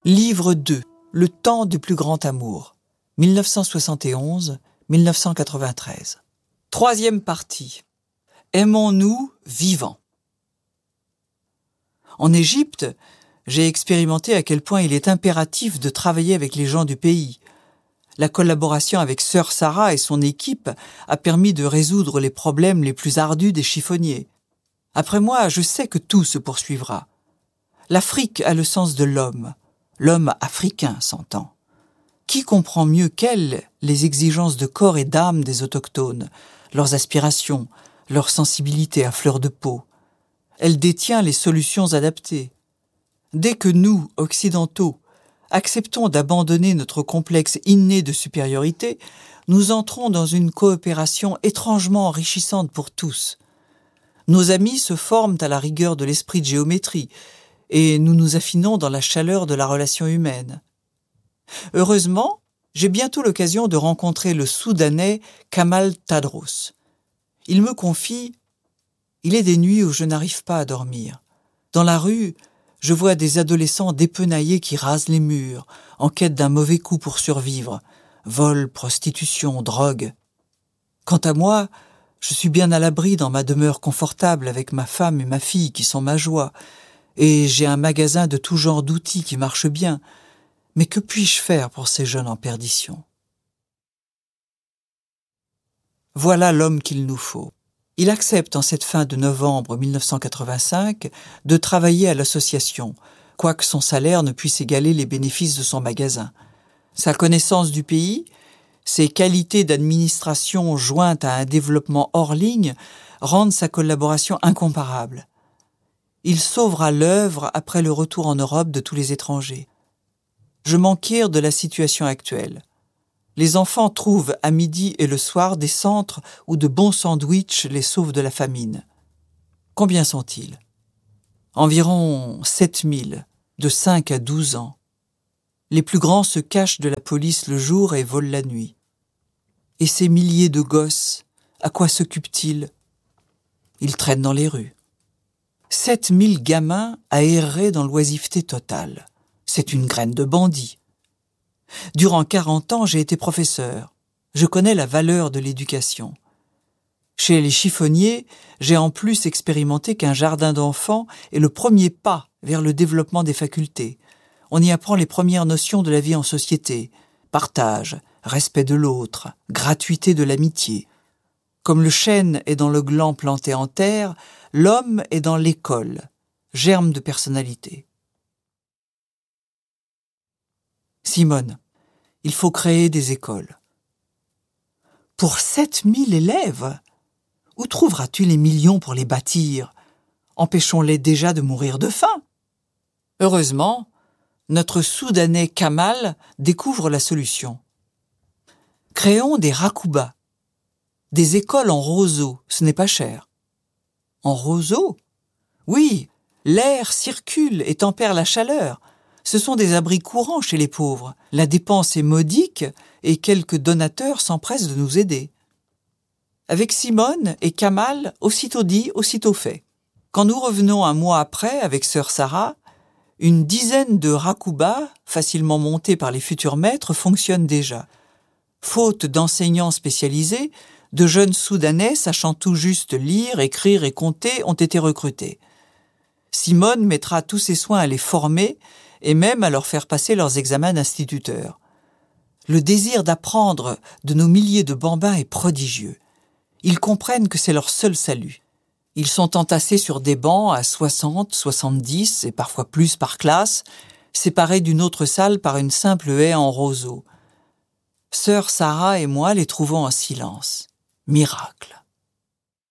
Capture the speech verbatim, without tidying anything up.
Livre deux. Le temps du plus grand amour. mille neuf cent soixante et onze à mille neuf cent quatre-vingt-treize. Troisième partie. Aimons-nous vivants. En Égypte, j'ai expérimenté à quel point il est impératif de travailler avec les gens du pays. La collaboration avec Sœur Sarah et son équipe a permis de résoudre les problèmes les plus ardus des chiffonniers. Après moi, je sais que tout se poursuivra. L'Afrique a le sens de l'homme. L'homme africain s'entend. Qui comprend mieux qu'elle les exigences de corps et d'âme des autochtones, leurs aspirations, leur sensibilité à fleur de peau? Elle détient les solutions adaptées. Dès que nous, occidentaux, acceptons d'abandonner notre complexe inné de supériorité, nous entrons dans une coopération étrangement enrichissante pour tous. Nos amis se forment à la rigueur de l'esprit de géométrie, et nous nous affinons dans la chaleur de la relation humaine. Heureusement, j'ai bientôt l'occasion de rencontrer le Soudanais Kamal Tadros. Il me confie « Il est des nuits où je n'arrive pas à dormir. Dans la rue, je vois des adolescents dépenaillés qui rasent les murs, en quête d'un mauvais coup pour survivre. Vol, prostitution, drogue. Quant à moi, je suis bien à l'abri dans ma demeure confortable avec ma femme et ma fille qui sont ma joie, et j'ai un magasin de tout genre d'outils qui marche bien. Mais que puis-je faire pour ces jeunes en perdition ? Voilà l'homme qu'il nous faut. Il accepte en cette fin de novembre mille neuf cent quatre-vingt-cinq de travailler à l'association, quoique son salaire ne puisse égaler les bénéfices de son magasin. Sa connaissance du pays, ses qualités d'administration jointes à un développement hors ligne rendent sa collaboration incomparable. Il sauvera l'œuvre après le retour en Europe de tous les étrangers. Je m'enquire de la situation actuelle. Les enfants trouvent à midi et le soir des centres où de bons sandwichs les sauvent de la famine. Combien sont-ils ? Environ sept mille, de cinq à douze ans. Les plus grands se cachent de la police le jour et volent la nuit. Et ces milliers de gosses, à quoi s'occupent-ils ? Ils traînent dans les rues. Sept mille gamins à errer dans l'oisiveté totale. C'est une graine de bandit. Durant quarante ans, j'ai été professeur. Je connais la valeur de l'éducation. Chez les chiffonniers, j'ai en plus expérimenté qu'un jardin d'enfants est le premier pas vers le développement des facultés. On y apprend les premières notions de la vie en société. Partage, respect de l'autre, gratuité de l'amitié. Comme le chêne est dans le gland planté en terre, l'homme est dans l'école, germe de personnalité. Simone, il faut créer des écoles. Pour sept mille élèves, où trouveras-tu les millions pour les bâtir ? Empêchons-les déjà de mourir de faim. Heureusement, notre Soudanais Kamal découvre la solution. Créons des rakoubas, des écoles en roseau, ce n'est pas cher. En roseau ? Oui, l'air circule et tempère la chaleur. Ce sont des abris courants chez les pauvres. La dépense est modique et quelques donateurs s'empressent de nous aider. Avec Simone et Kamal, aussitôt dit, aussitôt fait. Quand nous revenons un mois après avec Sœur Sarah, une dizaine de rakoubas, facilement montés par les futurs maîtres, fonctionnent déjà. Faute d'enseignants spécialisés, de jeunes Soudanais sachant tout juste lire, écrire et compter ont été recrutés. Simone mettra tous ses soins à les former et même à leur faire passer leurs examens d'instituteurs. Le désir d'apprendre de nos milliers de bambins est prodigieux. Ils comprennent que c'est leur seul salut. Ils sont entassés sur des bancs à soixante, soixante-dix et parfois plus par classe, séparés d'une autre salle par une simple haie en roseau. Sœur Sarah et moi les trouvons en silence. Miracle.